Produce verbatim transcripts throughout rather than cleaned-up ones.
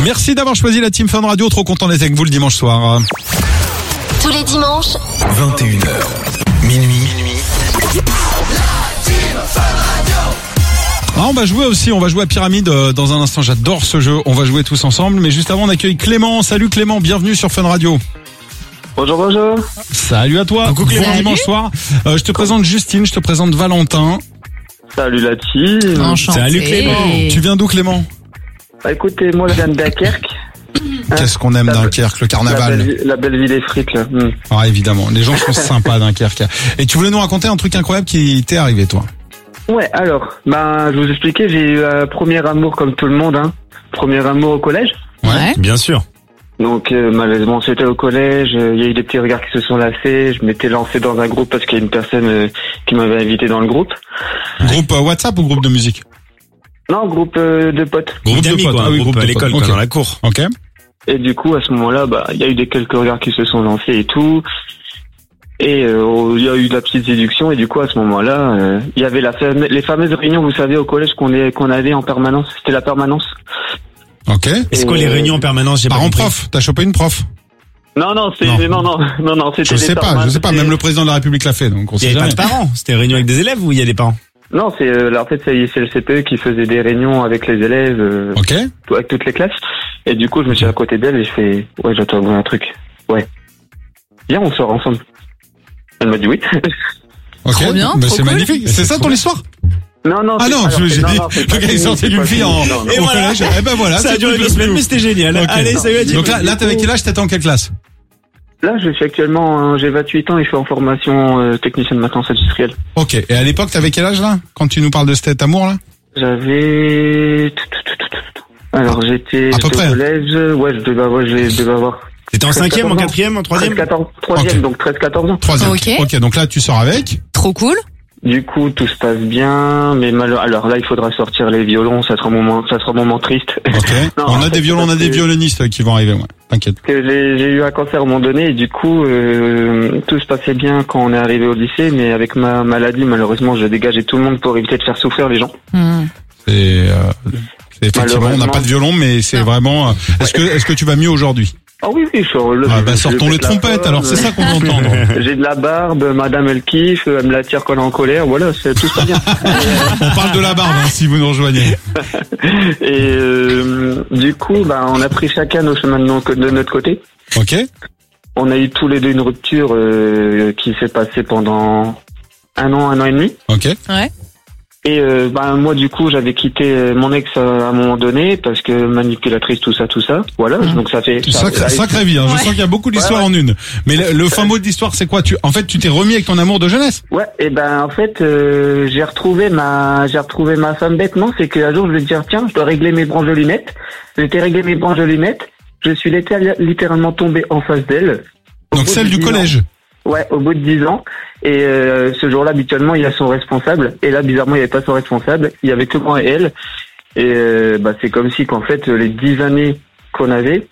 Merci d'avoir choisi la Team Fun Radio. Trop content d'être avec vous le dimanche soir. Tous les dimanches, vingt et une heures, minuit, minuit. Ah, on va jouer aussi, on va jouer à Pyramide euh, dans un instant. J'adore ce jeu. On va jouer tous ensemble. Mais juste avant, on accueille Clément. Salut Clément, bienvenue sur Fun Radio. Bonjour, bonjour. Salut à toi. Coucou Clément. Bon dimanche soir. Euh, je te présente Justine, je te présente Valentin. Salut la team. Enchanté. Salut Clément. Tu viens d'où Clément? Bah, écoutez, moi je viens de Dunkerque. Qu'est-ce qu'on aime La- Dunkerque, le La carnaval. belle, la belle ville des frites là. Hmm. Ah évidemment, les gens sont sympas à Dunkerque. Et tu voulais nous raconter un truc incroyable qui t'est arrivé toi? Ouais, alors, bah je vous expliquais, j'ai eu un premier amour comme tout le monde, hein. Premier amour au collège. Ouais. Bien sûr. Donc euh, malheureusement c'était au collège, euh, il y a eu des petits regards qui se sont lassés, je m'étais lancé dans un groupe parce qu'il y a une personne euh, qui m'avait invité dans le groupe. Groupe euh, WhatsApp ou groupe de musique? Non, groupe euh, de potes. Groupe Groupe de d'amis potes. quoi, Ah oui, groupe groupe à de l'école potes. quoi, Ok. dans la cour. Ok. Et du coup à ce moment-là, bah il y a eu des quelques regards qui se sont lancés et tout. Et euh, il y a eu de la petite séduction et du coup à ce moment-là, euh, il y avait la fame- les fameuses réunions, vous savez, au collège qu'on est qu'on avait en permanence. C'était la permanence. Ok. Et c'est quoi Et, les euh, réunions en permanence? J'ai pas Parent compris. prof, t'as chopé une prof? Non non, c'est Non. non non non non, c'était Je des sais pas, je permanences, sais pas. c'était- Même le président de la République l'a fait, donc on Il sait y avait pas jamais. de parents. C'était réunion avec des élèves ou il y a des parents? Non, c'est euh, là, en fait c'est c'est le C P E qui faisait des réunions avec les élèves, euh, Ok. avec toutes les classes. Et du coup, je me suis à côté d'elle et je fais ouais, j'attends un truc. Ouais. Viens, on sort ensemble. Elle m'a dit oui. Ok. Trop bien, Bah, trop c'est cool. magnifique. C'est ça ton histoire? Non non. Ah c'est- non, alors, je- c'est- j'ai non, dit, non, c'est le pas gars il fini, sortait c'est d'une pas fille fini. en, Non, non. Et au voilà. collège. Eh ben voilà. Ça a c'est duré tout deux le semaines plus. mais c'était génial. Ok. Allez, salut à tous. Donc là, là, t'avais quel âge? T'étais en quelle classe? Là, je suis actuellement, euh, j'ai vingt-huit ans et je suis en formation euh, technicien de maintenance industrielle. Ok. Et à l'époque, t'avais quel âge là? Quand tu nous parles de cet amour là? J'avais. Alors j'étais À peu j'étais près. au collège. Ouais, je devais avoir. Je devais avoir. T'étais en cinquième, en quatorze ans. quatrième, en troisième? treize, quatorze, troisième, Ok. donc treize quatorze ans. Troisième. Ok. Ok. Donc là, tu sors avec. Trop cool. Du coup, tout se passe bien, mais mal... alors là, il faudra sortir les violons. Ça sera un moment, ça sera un moment triste. Ok. Non, on en a fait, des violons, on a parce des que- violonistes qui vont arriver. Ouais. T'inquiète. Que j'ai j'ai eu un cancer à un moment donné et du coup, euh, tout se passait bien quand on est arrivé au lycée, mais avec ma maladie, malheureusement, je dégageais tout le monde pour éviter de faire souffrir les gens. Hmm. C'est, euh, c'est effectivement, on n'a Malheureusement. pas de violon, mais c'est Non. vraiment. euh, Est-ce que, est-ce que tu vas mieux aujourd'hui? Ah oui, oui, sur le. Ah bah je- sortons je les pète la trompettes. forme, Alors c'est ça qu'on veut entendre. J'ai de la barbe, madame elle kiffe, elle me la tire quand elle est en colère, voilà, c'est tout ça bien. On parle de la barbe hein, si vous nous rejoignez. Et euh, du coup, bah, on a pris chacun nos chemins de, nos- de notre côté. Ok. On a eu tous les deux une rupture euh, qui s'est passée pendant un an, un an et demi. Ok. Ouais. Et euh, bah, moi, du coup, j'avais quitté euh, mon ex à un moment donné parce que manipulatrice, tout ça, tout ça. Voilà, Mmh. donc ça fait... ça- Sacré, ça- sacrée vie. Hein. Je Ouais. sens qu'il y a beaucoup d'histoires Ouais, en une. Mais le, le fin mot de l'histoire, c'est quoi? Tu, en fait, tu t'es remis avec ton amour de jeunesse. Ouais, et ben en fait, euh, j'ai retrouvé ma, j'ai retrouvé ma femme bêtement. C'est qu'un jour, je vais dire tiens, je dois régler mes branches de lunettes. J'étais réglé mes branches de lunettes. Je suis littéral- littéralement tombé en face d'elle. Au Donc bout celle de du dix collège. ans. Ouais, au bout de dix ans. Et euh, ce jour-là, habituellement, il y a son responsable. Et là, bizarrement, il n'y avait pas son responsable. Il y avait que moi et elle. Et euh, bah, c'est comme si qu'en fait, les dix années qu'on avait,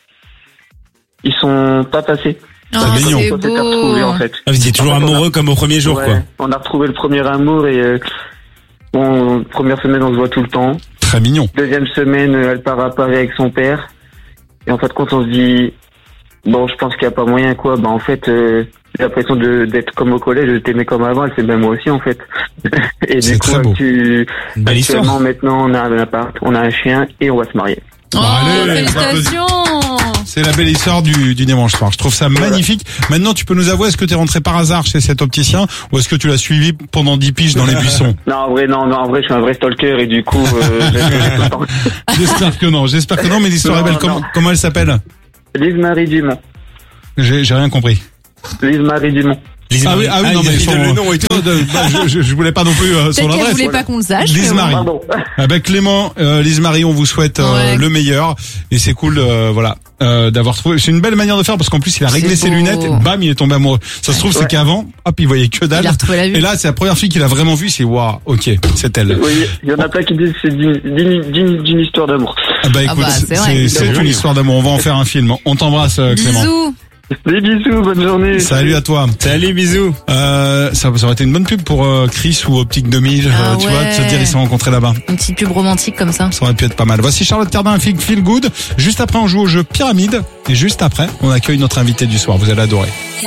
ils sont pas passées. Oh, mignon. c'est On s'était retrouvés, en beau. fait. Ah, vous étiez toujours En fait, on a- amoureux comme au premier jour, Ouais, quoi. on a retrouvé le premier amour et euh, bon, première semaine, on se voit tout le temps. Très mignon. Deuxième semaine, euh, elle part à Paris avec son père. Et en fait, quand on se dit, bon, je pense qu'il n'y a pas moyen, quoi, bah en fait, euh, j'ai l'impression de d'être comme au collège, de t'aimer comme avant, elle fait ben moi aussi, en fait. Et C'est du coup, très beau. tu, Une belle histoire. actuellement, maintenant, on a un appart, on a un chien et on va se marier. Oh, Bah, allez, félicitations. C'est la belle histoire du, du dimanche soir. Je trouve ça magnifique. Maintenant, tu peux nous avouer, est-ce que tu es rentré par hasard chez cet opticien ou est-ce que tu l'as suivi pendant dix piges dans les buissons? Non, en vrai, non, non, en vrai, je suis un vrai stalker et du coup, euh, j'ai- j'ai tout le temps. J'espère que non. J'espère que non, mais l'histoire Non, est belle. non. Comment, comment elle s'appelle? Lise-Marie Dumont. J'ai, j'ai rien compris. Lise-Marie Dumont. Lise Ah oui, ah oui, non, il- mais il son- donne le nom et tout. Non, de- bah, je, je, je voulais pas non plus euh, son Peut-être qu'elle adresse. voulait pas qu'on le sache. mais Lise bon. Marie. Pardon. Ah ben Clément, euh, Lise Marie, on vous souhaite euh, Ouais. le meilleur et c'est cool, euh, voilà, euh, d'avoir trouvé. C'est une belle manière de faire parce qu'en plus il a réglé C'est ses beau. lunettes, et bam, il est tombé amoureux. Ça se trouve c'est Ouais. qu'avant, hop, il voyait que dalle. Il a retrouvé la vue. Et là, c'est la première fille qu'il a vraiment vue. C'est waouh, ok, c'est elle. Oui, il y en a plein qui disent que c'est d'une, d'une, d'une- d'une histoire d'amour. Ah bah écoute, bah, c'est c'est, vrai. c'est une histoire d'amour. On va en faire un film. On t'embrasse, euh, Clément. Bisous. Des bisous, bonne journée. Salut à toi. Salut, bisous. Euh, ça, ça aurait été une bonne pub pour euh, Chris ou Optique deux mille, Ah euh, tu ouais. vois, de se dire ils se sont rencontrés là-bas. Une petite pub romantique comme ça. Ça aurait pu être pas mal. Voici Charlotte Cardin, Feel Feel Good. Juste après, on joue au jeu Pyramide. Et juste après, on accueille notre invité du soir. Vous allez adorer.